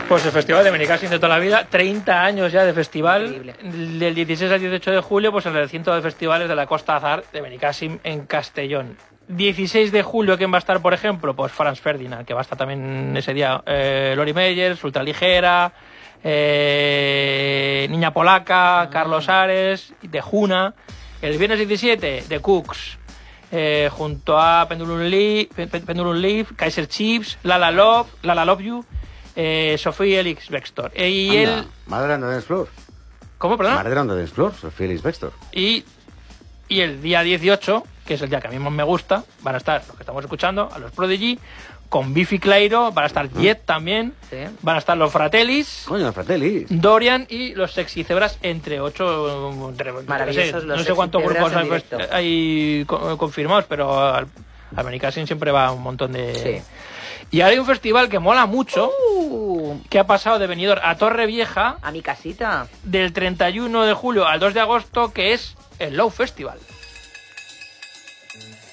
Pues el festival de Benicàssim de toda la vida, 30 años ya de festival. Increíble. Del 16 al 18 de julio, pues el recinto de festivales de la Costa Azar de Benicàssim en Castellón. 16 de julio, ¿quién va a estar, por ejemplo? Pues Franz Ferdinand, que va a estar también ese día. Lori Meyers, Ultraligera, Niña Polaca, Carlos Ares, de Juna. El viernes 17, The Cooks, junto a Pendulum Leaf, Kaiser Chiefs, Lala Love You, Sofía Elix Bextor. Y Anda, el... Madre on the Dance Floor. ¿Cómo, perdón? Madre on the Dance Floor, Sofía Elix Bextor. Y el día 18, que es el día que a mí más me gusta, van a estar los que estamos escuchando, a los Prodigy, con Biffy Clyro, van a estar Jet también, Sí. van a estar los Fratellis, Coño, Fratelli. Dorian y los Sexy Cebras, entre 8... Maravillosos no los sé cuántos Sexy grupos Cebras en directo. hay confirmados, pero al Benicàssim siempre va un montón de... Sí. Y ahora hay un festival que mola mucho, que ha pasado de Benidorm a Torrevieja, A mi casita. del 31 de julio al 2 de agosto, que es el Low Festival.